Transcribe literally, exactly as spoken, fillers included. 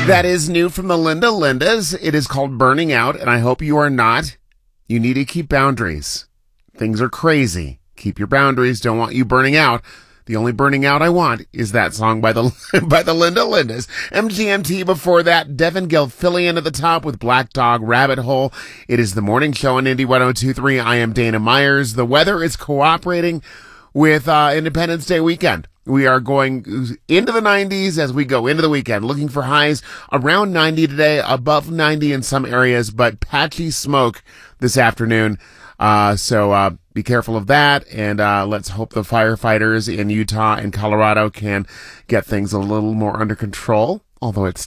That is new from the Linda Lindas. It is called Burning Out, and I hope you are not. You need to keep boundaries. Things are crazy. Keep your boundaries. Don't want you burning out. The only burning out I want is that song by the by the Linda Lindas. M G M T before that. Devin Gilfillian at the top with Black Dog Rabbit Hole. It is the morning show on Indie one oh two point three. I am Dana Myers. The weather is cooperating with uh, Independence Day weekend. We are going into the nineties as we go into the weekend, looking for highs around ninety today, above ninety in some areas, but patchy smoke this afternoon. Uh, so, uh, be careful of that. And, uh, let's hope the firefighters in Utah and Colorado can get things a little more under control, although it's